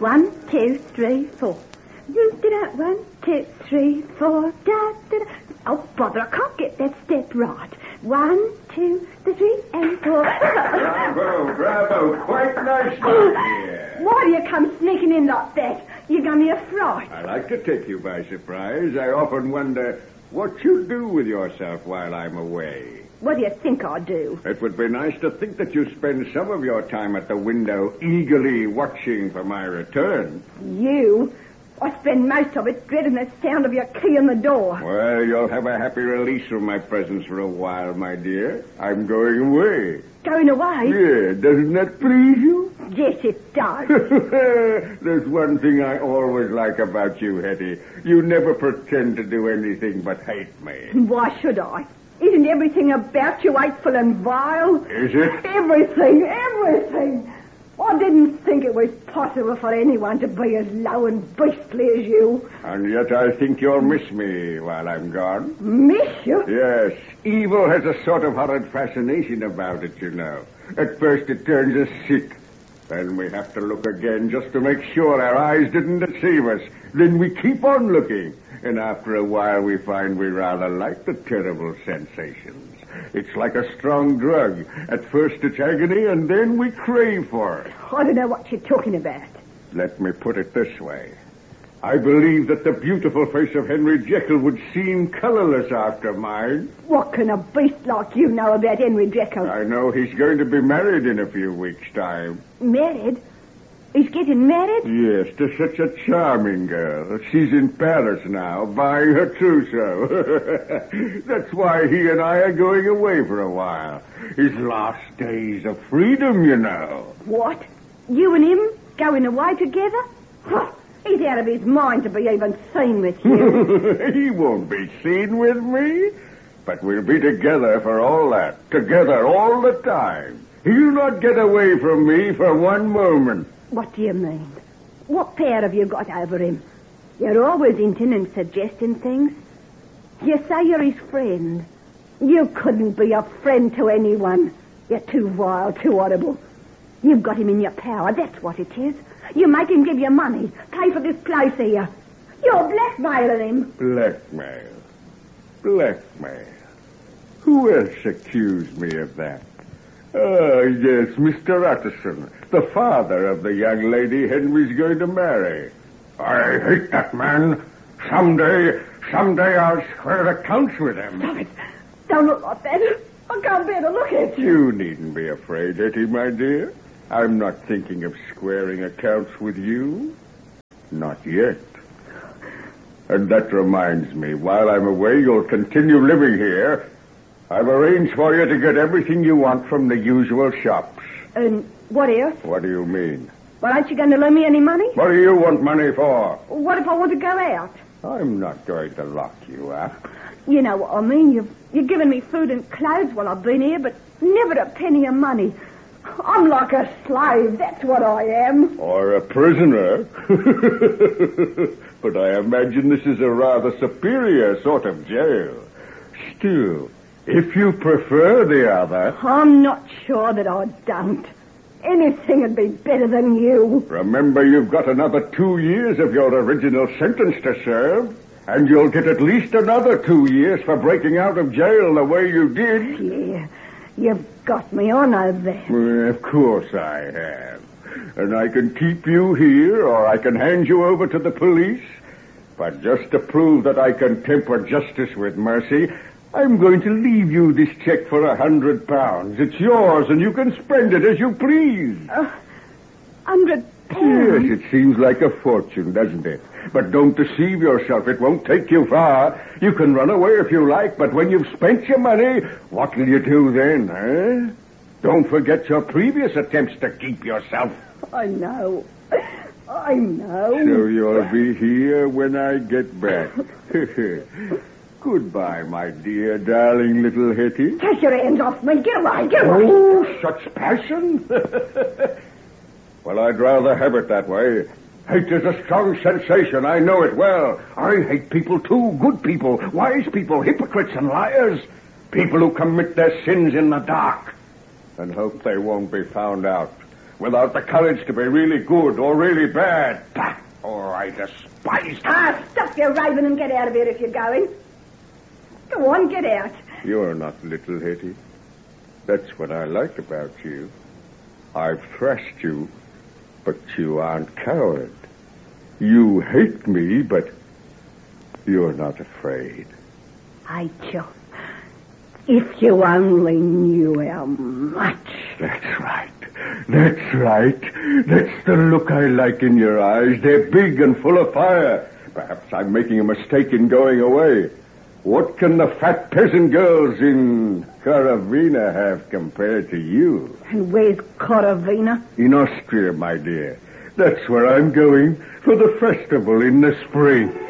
1, 2, 3, 4. Da-da, 1, 2, 3, 4. Da-da-da. Oh, bother, I can't get that step right. 1, 2, 3, and 4. Bravo. Quite nice, my dear. Why do you come sneaking in like that? You got me a fright. I like to take you by surprise. I often wonder what you do with yourself while I'm away. What do you think I do? It would be nice to think that you spend some of your time at the window eagerly watching for my return. You? I spend most of it dreading the sound of your key in the door. Well, you'll have a happy release from my presence for a while, my dear. I'm going away. Going away? Yeah, doesn't that please you? Yes, it does. There's one thing I always like about you, Hetty. You never pretend to do anything but hate me. Why should I? Isn't everything about you hateful and vile? Is it? Everything. I didn't think it was possible for anyone to be as low and beastly as you. And yet I think you'll miss me while I'm gone. Miss you? Yes. Evil has a sort of horrid fascination about it, you know. At first it turns us sick. Then we have to look again just to make sure our eyes didn't deceive us. Then we keep on looking. And after a while we find we rather like the terrible sensations. It's like a strong drug. At first it's agony, and then we crave for it. I don't know what you're talking about. Let me put it this way. I believe that the beautiful face of Henry Jekyll would seem colorless after mine. What can a beast like you know about Henry Jekyll? I know he's going to be married in a few weeks' time. Married? He's getting married? Yes, to such a charming girl. She's in Paris now, buying her trousseau. That's why he and I are going away for a while. His last days of freedom, you know. What? You and him going away together? He's out of his mind to be even seen with you. He won't be seen with me. But we'll be together for all that. Together all the time. He'll not get away from me for one moment. What do you mean? What power have you got over him? You're always hinting and suggesting things. You say you're his friend. You couldn't be a friend to anyone. You're too vile, too horrible. You've got him in your power, that's what it is. You make him give you money, pay for this place here. You're blackmailing him. Blackmail. Who else accused me of that? Yes, Mr. Utterson, the father of the young lady Henry's going to marry. I hate that man. Someday I'll square accounts with him. Stop it. Don't look like that. I can't bear to look at you. You needn't be afraid, Hetty, my dear. I'm not thinking of squaring accounts with you. Not yet. And that reminds me, while I'm away, you'll continue living here. I've arranged for you to get everything you want from the usual shops. And what else? What do you mean? Well, aren't you going to loan me any money? What do you want money for? What if I want to go out? I'm not going to lock you up. You know what I mean. You've given me food and clothes while I've been here, but never a penny of money. I'm like a slave, that's what I am. Or a prisoner. But I imagine this is a rather superior sort of jail. Still, if you prefer the other... I'm not sure that I don't. Anything would be better than you. Remember, you've got another 2 years of your original sentence to serve. And you'll get at least another 2 years for breaking out of jail the way you did. Yeah, you've got me on over there. Well, of course I have. And I can keep you here, or I can hand you over to the police. But just to prove that I can temper justice with mercy, I'm going to leave you this check for £100. It's yours, and you can spend it as you please. £100? Yes, it seems like a fortune, doesn't it? But don't deceive yourself. It won't take you far. You can run away if you like, but when you've spent your money, what will you do then, eh? Don't forget your previous attempts to keep yourself. I know. So you'll be here when I get back. Goodbye, my dear, darling little Hetty. Take your hands off me. Get away. Oh, such passion. Well, I'd rather have it that way. Hate is a strong sensation. I know it well. I hate people, too. Good people, wise people, hypocrites and liars. People who commit their sins in the dark and hope they won't be found out. without the courage to be really good or really bad. Oh, I despise them. Stop your raving and get out of here if you're going. Go on, get out. You're not little, Hetty. That's what I like about you. I've thrashed you, but you aren't coward. You hate me, but you're not afraid. Hate you. If you only knew how much. That's right. That's right. That's the look I like in your eyes. They're big and full of fire. Perhaps I'm making a mistake in going away. What can the fat peasant girls in Karavina have compared to you? And where's Karavina? In Austria, my dear. That's where I'm going for the festival in the spring.